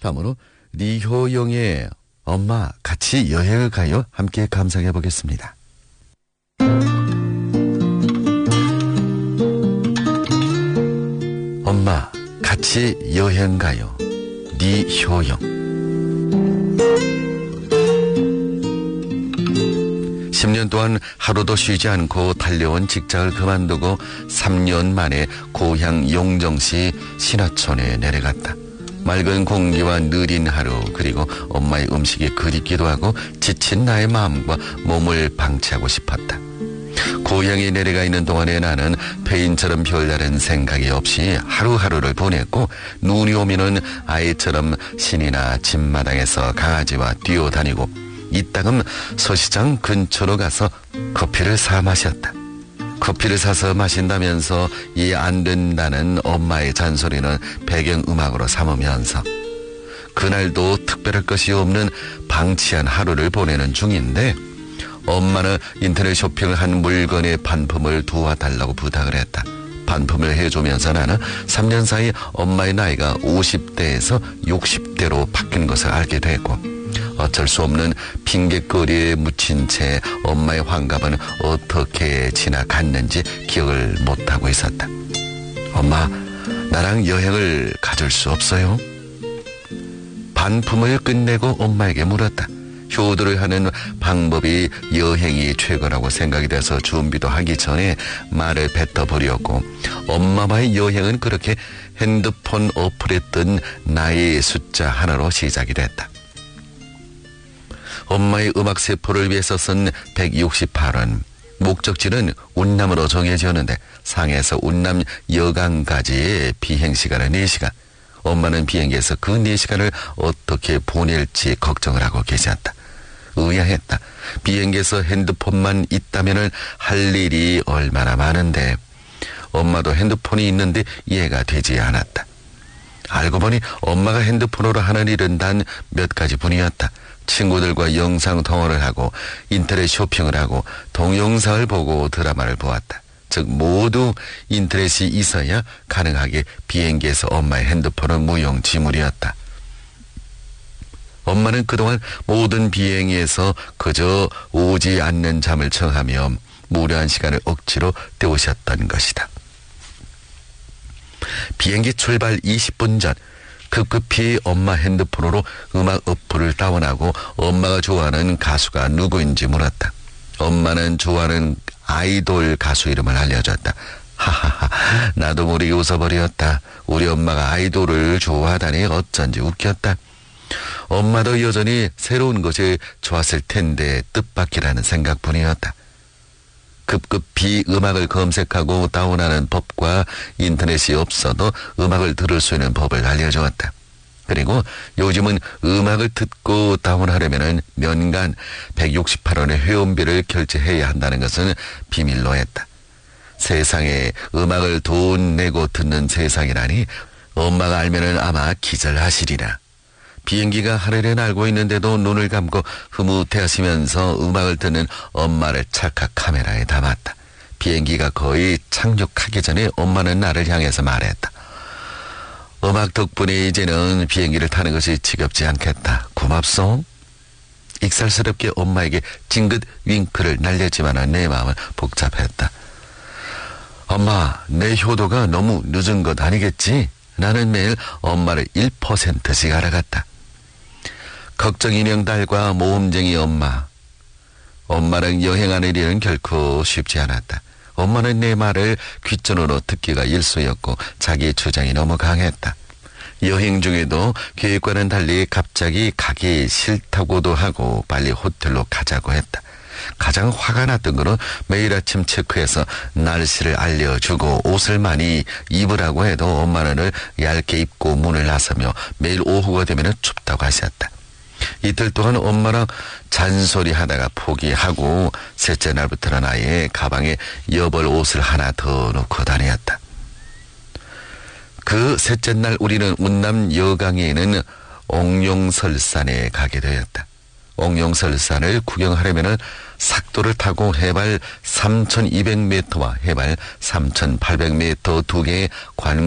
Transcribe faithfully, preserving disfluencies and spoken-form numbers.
다음으로 리효영의 엄마 같이 여행을 가요. 함께 감상해 보겠습니다. 엄마 같이 여행 가요. 리효영. 십 년 동안 하루도 쉬지 않고 달려온 직장을 그만두고 삼 년 만에 고향 용정시 신화촌에 내려갔다. 맑은 공기와 느린 하루, 그리고 엄마의 음식이 그립기도 하고 지친 나의 마음과 몸을 방치하고 싶었다. 고향에 내려가 있는 동안에 나는 페인처럼 별다른 생각이 없이 하루하루를 보냈고, 눈이 오면은 아이처럼 신이나 집마당에서 강아지와 뛰어다니고 이따금 서시장 근처로 가서 커피를 사 마셨다. 커피를 사서 마신다면서 이해 안 된다는 엄마의 잔소리는 배경음악으로 삼으면서 그날도 특별할 것이 없는 방치한 하루를 보내는 중인데, 엄마는 인터넷 쇼핑을 한 물건의 반품을 도와달라고 부탁을 했다. 반품을 해주면서 나는 삼 년 사이 엄마의 나이가 오십 대에서 육십 대로 바뀐 것을 알게 됐고, 어쩔 수 없는 핑계거리에 묻힌 채 엄마의 환갑은 어떻게 지나갔는지 기억을 못하고 있었다. 엄마, 나랑 여행을 가줄 수 없어요? 반품을 끝내고 엄마에게 물었다. 효도를 하는 방법이 여행이 최고라고 생각이 돼서 준비도 하기 전에 말을 뱉어버렸고, 엄마와의 여행은 그렇게 핸드폰 어플에 뜬 나이 숫자 하나로 시작이 됐다. 엄마의 음악 세포를 위해서 쓴 백육십팔 원. 목적지는 운남으로 정해졌는데 상해에서 운남 여강까지의 비행시간은 네 시간. 엄마는 비행기에서 그 네 시간을 어떻게 보낼지 걱정을 하고 계셨다. 의아했다. 비행기에서 핸드폰만 있다면 할 일이 얼마나 많은데 엄마도 핸드폰이 있는데 이해가 되지 않았다. 알고 보니 엄마가 핸드폰으로 하는 일은 단 몇 가지 뿐이었다. 친구들과 영상 통화를 하고 인터넷 쇼핑을 하고 동영상을 보고 드라마를 보았다. 즉 모두 인터넷이 있어야 가능하게 비행기에서 엄마의 핸드폰은 무용지물이었다. 엄마는 그동안 모든 비행기에서 그저 오지 않는 잠을 청하며 무료한 시간을 억지로 때우셨던 것이다. 비행기 출발 이십 분 전 급급히 엄마 핸드폰으로 음악 어플을 다운하고 엄마가 좋아하는 가수가 누구인지 물었다. 엄마는 좋아하는 아이돌 가수 이름을 알려줬다. 하하하, 나도 모르게 웃어버렸다. 우리 엄마가 아이돌을 좋아하다니 어쩐지 웃겼다. 엄마도 여전히 새로운 것이 좋았을 텐데 뜻밖이라는 생각뿐이었다. 급급히 음악을 검색하고 다운하는 법과 인터넷이 없어도 음악을 들을 수 있는 법을 알려주었다. 그리고 요즘은 음악을 듣고 다운하려면 년간 백육십팔 원의 회원비를 결제해야 한다는 것은 비밀로 했다. 세상에 음악을 돈 내고 듣는 세상이라니 엄마가 알면은 아마 기절하시리라. 비행기가 하늘에 날고 있는데도 눈을 감고 흐뭇해하시면서 음악을 듣는 엄마를 찰칵 카메라에 담았다. 비행기가 거의 착륙하기 전에 엄마는 나를 향해서 말했다. 음악 덕분에 이제는 비행기를 타는 것이 지겹지 않겠다. 고맙소. 익살스럽게 엄마에게 징긋 윙크를 날렸지만 내 마음은 복잡했다. 엄마, 내 효도가 너무 늦은 것 아니겠지? 나는 매일 엄마를 일 퍼센트씩 알아갔다. 걱정인형 딸과 모험쟁이 엄마. 엄마랑 여행하는 일은 결코 쉽지 않았다. 엄마는 내 말을 귓전으로 듣기가 일쑤였고 자기 주장이 너무 강했다. 여행 중에도 계획과는 달리 갑자기 가기 싫다고도 하고 빨리 호텔로 가자고 했다. 가장 화가 났던 거는 매일 아침 체크해서 날씨를 알려주고 옷을 많이 입으라고 해도 엄마는 얇게 입고 문을 나서며 매일 오후가 되면 춥다고 하셨다. 이틀 동안 엄마랑 잔소리 하다가 포기하고 셋째 날부터는 아예 가방에 여벌 옷을 하나 더 넣고 다녔다. 그 셋째 날 우리는 운남 여강에 있는 옥룡설산에 가게 되었다. 옥룡설산을 구경하려면 삭도를 타고 해발 삼천이백 미터와 해발 삼천팔백 미터 두 개의 관